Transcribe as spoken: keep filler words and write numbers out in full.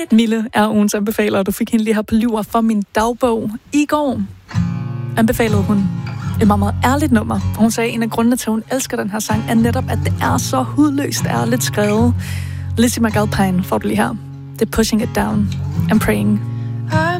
Mille er ugens anbefaler, og du fik hende lige her på Lyver for min dagbog. I går anbefalede hun et meget, meget ærligt nummer. Hun sagde, at en af grundene til, at hun elsker den her sang, er netop, at det er så hudløst ærligt skrevet. Lizzie McAlpine får du lige her. Det er Pushing It Down and Praying.